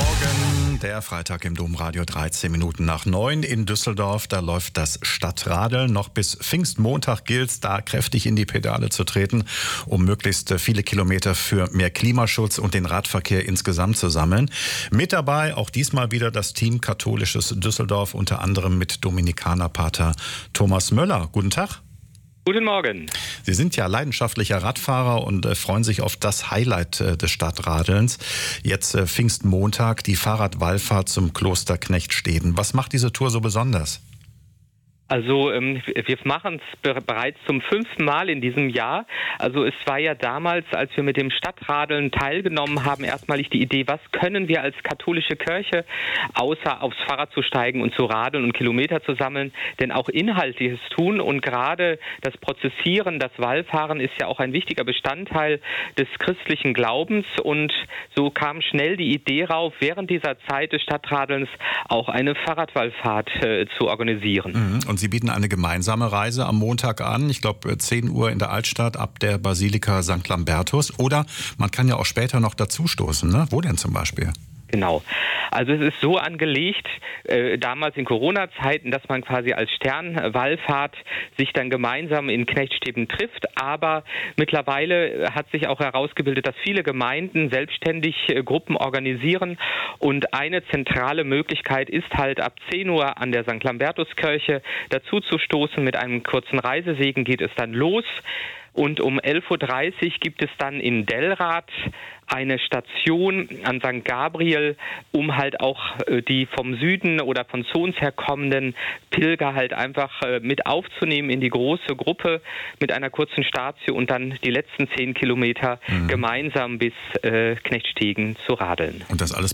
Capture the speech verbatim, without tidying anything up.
Morgen, der Freitag im Domradio, dreizehn Minuten nach neun in Düsseldorf. Da läuft das Stadtradeln. Noch bis Pfingstmontag gilt es, da kräftig in die Pedale zu treten, um möglichst viele Kilometer für mehr Klimaschutz und den Radverkehr insgesamt zu sammeln. Mit dabei auch diesmal wieder das Team Katholisches Düsseldorf, unter anderem mit Dominikanerpater Thomas Möller. Guten Tag. Guten Morgen. Sie sind ja leidenschaftlicher Radfahrer und äh, freuen sich auf das Highlight äh, des Stadtradelns. Jetzt äh, Pfingstmontag, die Fahrradwallfahrt zum Kloster Knechtsteden. Was macht diese Tour so besonders? Also ähm, wir machen es be- bereits zum fünften Mal in diesem Jahr. Also es war ja damals, als wir mit dem Stadtradeln teilgenommen haben, erstmalig die Idee, was können wir als katholische Kirche, außer aufs Fahrrad zu steigen und zu radeln und Kilometer zu sammeln, denn auch Inhaltliches tun. Und gerade das Prozessieren, das Wallfahren ist ja auch ein wichtiger Bestandteil des christlichen Glaubens. Und so kam schnell die Idee rauf, während dieser Zeit des Stadtradelns auch eine Fahrradwallfahrt äh, zu organisieren. Mhm. Und Sie bieten eine gemeinsame Reise am Montag an, ich glaube zehn Uhr in der Altstadt ab der Basilika Sankt Lambertus. Oder man kann ja auch später noch dazustoßen, ne? Wo denn zum Beispiel? Genau. Also es ist so angelegt, äh, damals in Corona-Zeiten, dass man quasi als Sternwallfahrt sich dann gemeinsam in Knechtsteden trifft. Aber mittlerweile hat sich auch herausgebildet, dass viele Gemeinden selbstständig äh, Gruppen organisieren. Und eine zentrale Möglichkeit ist halt ab zehn Uhr an der Sankt Lambertuskirche dazu zu stoßen. Mit einem kurzen Reisesegen geht es dann los. Und um elf Uhr dreißig gibt es dann in Dellrath eine Station an Sankt Gabriel, um halt auch äh, die vom Süden oder von Zons herkommenden Pilger halt einfach äh, mit aufzunehmen in die große Gruppe mit einer kurzen Statio und dann die letzten zehn Kilometer mhm. gemeinsam bis äh, Knechtsteden zu radeln. Und das alles